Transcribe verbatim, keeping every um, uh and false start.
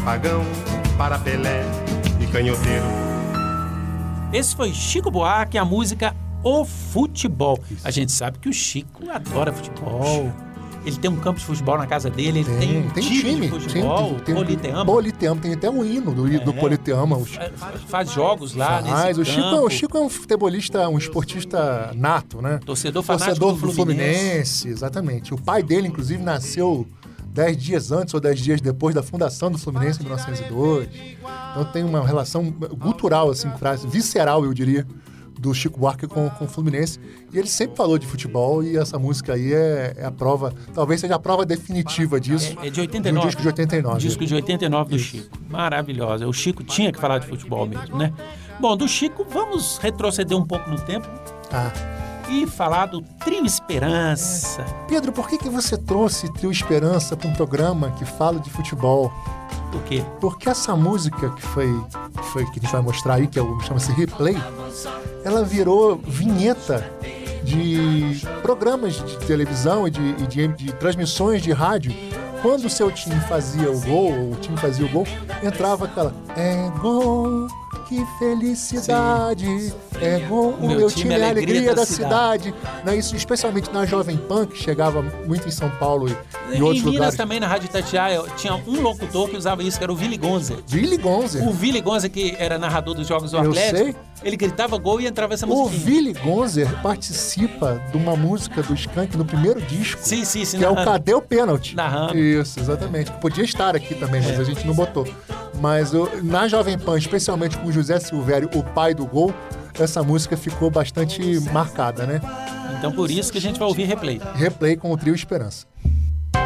apagão para Pelé e canhoteiro. Esse foi Chico Buarque, a música O Futebol. A gente sabe que o Chico adora futebol. Ele tem um campo de futebol na casa dele, ele tem, tem um tem time, time de futebol, tem, tem, Politeama. Politeama, tem até um hino do, É. do Politeama. Faz, faz jogos lá Faz. nesse O Chico, campo. o Chico é um futebolista, um esportista nato, né? Torcedor fanático Torcedor do do Fluminense. Fluminense, exatamente. O pai dele, inclusive, nasceu dez dias antes ou dez dias depois da fundação do Fluminense, em mil novecentos e dois. Então tem uma relação cultural, assim, visceral, eu diria, do Chico Buarque com, com o Fluminense. E ele sempre falou de futebol e essa música aí é, é a prova, talvez seja a prova definitiva disso. É, é de oitenta e nove. Um disco de oitenta e nove. Disco de oitenta e nove do Chico. Maravilhosa. O Chico tinha que falar de futebol mesmo, né? Bom, do Chico, vamos retroceder um pouco no tempo Ah. e falar do Trio Esperança. Pedro, por que, que você trouxe Trio Esperança para um programa que fala de futebol? Por quê? Porque essa música que foi, que foi que a gente vai mostrar aí, que é o, chama-se Replay, ela virou vinheta de programas de televisão e de, e de, de transmissões de rádio. Quando o seu time fazia o gol, ou o time fazia o gol, entrava aquela é gol, que felicidade, sim. É gol, o meu, meu time, time é a alegria, alegria da, da cidade. cidade. Não, isso especialmente na Jovem Pan, que chegava muito em São Paulo e em, em outros Minas lugares. Também, na Rádio Itatiaia, tinha um locutor que usava isso, que era o Willy Gonzer. Willy Gonzer. O Willy Gonzer, que era narrador dos Jogos do Eu Atlético, sei. Ele gritava gol e entrava essa o musiquinha. O Willy Gonzer participa de uma música do Skank no primeiro disco. Sim, sim, sim. Que narrando. É o Cadê o Pênalti? Narrando. Isso, exatamente. Podia estar aqui também, mas é. a gente não botou. Mas o, na Jovem Pan, especialmente com o José Silvério, o pai do gol, essa música ficou bastante marcada, né? Então por isso que a gente vai ouvir Replay. Replay com o Trio Esperança.